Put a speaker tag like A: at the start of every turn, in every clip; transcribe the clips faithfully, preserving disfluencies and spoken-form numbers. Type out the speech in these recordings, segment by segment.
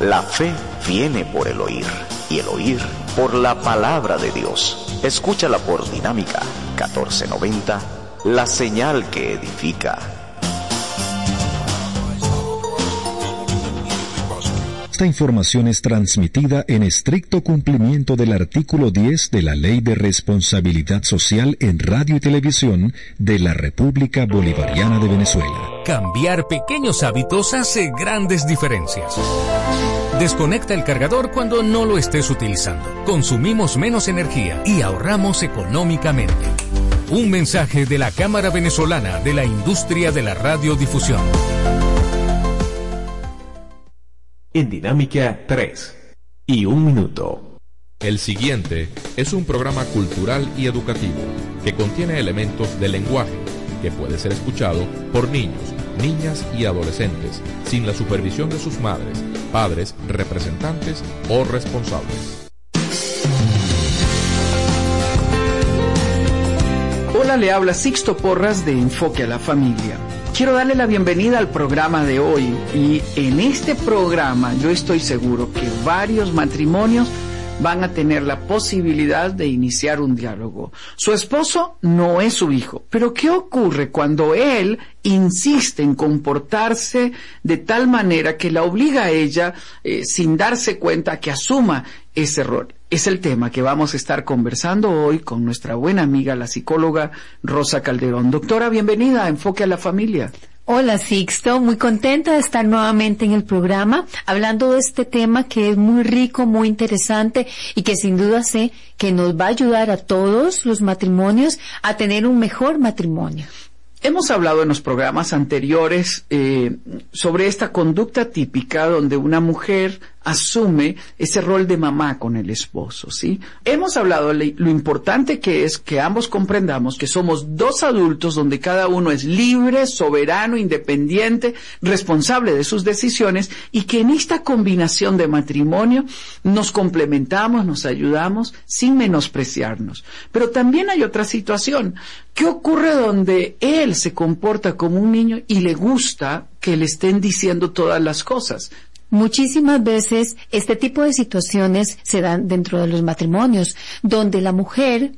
A: La fe viene por el oír, y el oír por la palabra de Dios. Escúchala por Dinámica catorce noventa, la señal que edifica.
B: Esta información es transmitida en estricto cumplimiento del artículo diez de la Ley de Responsabilidad Social en Radio y Televisión de la República Bolivariana de Venezuela.
C: Cambiar pequeños hábitos hace grandes diferencias. Desconecta el cargador cuando no lo estés utilizando. Consumimos menos energía y ahorramos económicamente. Un mensaje de la Cámara Venezolana de la Industria de la Radiodifusión.
D: En Dinámica tres y un minuto.
E: El siguiente es un programa cultural y educativo que contiene elementos del lenguaje que puede ser escuchado por niños, niñas y adolescentes sin la supervisión de sus madres, padres, representantes o responsables.
F: Hola, le habla Sixto Porras de Enfoque a la Familia. Quiero darle la bienvenida al programa de hoy y en este programa yo estoy seguro que varios matrimonios van a tener la posibilidad de iniciar un diálogo. Su esposo no es su hijo, pero ¿qué ocurre cuando él insiste en comportarse de tal manera que la obliga a ella, eh, sin darse cuenta, que asuma ese rol? Es el tema que vamos a estar conversando hoy con nuestra buena amiga, la psicóloga Rosa Calderón. Doctora, bienvenida a Enfoque a la Familia.
G: Hola Sixto, muy contenta de estar nuevamente en el programa, hablando de este tema que es muy rico, muy interesante y que sin duda sé que nos va a ayudar a todos los matrimonios a tener un mejor matrimonio.
F: Hemos hablado en los programas anteriores eh, sobre esta conducta típica donde una mujer asume ese rol de mamá con el esposo, ¿sí? Hemos hablado de lo importante que es que ambos comprendamos que somos dos adultos donde cada uno es libre, soberano, independiente, responsable de sus decisiones y que en esta combinación de matrimonio nos complementamos, nos ayudamos sin menospreciarnos. Pero también hay otra situación. ¿Qué ocurre donde él se comporta como un niño y le gusta que le estén diciendo todas las cosas?
G: Muchísimas veces este tipo de situaciones se dan dentro de los matrimonios, donde la mujer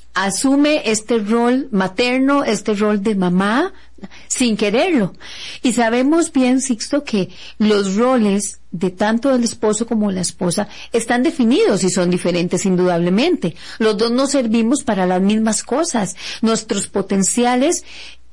G: asume este rol materno, este rol de mamá, sin quererlo. Y sabemos bien, Sixto, que los roles de tanto el esposo como la esposa están definidos y son diferentes indudablemente. Los dos nos servimos para las mismas cosas. Nuestros potenciales,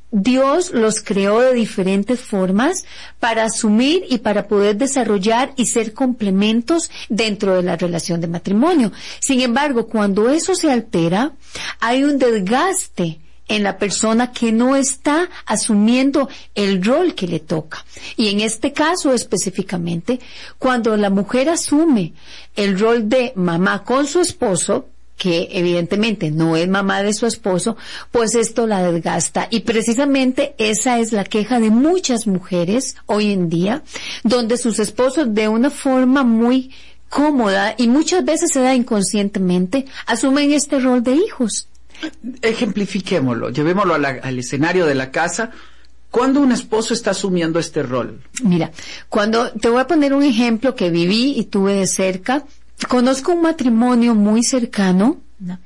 G: Dios los creó de diferentes formas para asumir y para poder desarrollar y ser complementos dentro de la relación de matrimonio. Sin embargo, cuando eso se altera, hay un desgaste en la persona que no está asumiendo el rol que le toca. Y en este caso específicamente, cuando la mujer asume el rol de mamá con su esposo, que evidentemente no es mamá de su esposo, pues esto la desgasta. Y precisamente esa es la queja de muchas mujeres hoy en día, donde sus esposos de una forma muy cómoda y muchas veces se da inconscientemente, asumen este rol de hijos.
F: Ejemplifiquémoslo, llevémoslo a la, al escenario de la casa. ¿Cuándo un esposo está asumiendo este rol?
G: Mira, cuando te voy a poner un ejemplo que viví y tuve de cerca. Conozco un matrimonio muy cercano, ¿no?,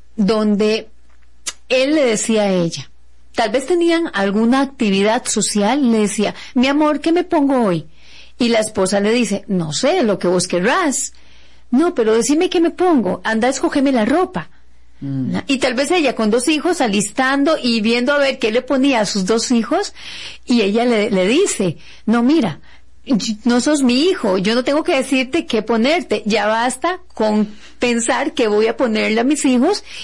G: donde él le decía a ella, tal vez tenían alguna actividad social, le decía, mi amor, ¿qué me pongo hoy? Y la esposa le dice, no sé, lo que vos querrás. No, pero decime qué me pongo, anda, escógeme la ropa. Mm. ¿No? Y tal vez ella con dos hijos alistando y viendo a ver qué le ponía a sus dos hijos, y ella le, le dice, no, mira, no sos mi hijo, yo no tengo que decirte qué ponerte, ya basta con pensar que voy a ponerle a mis hijos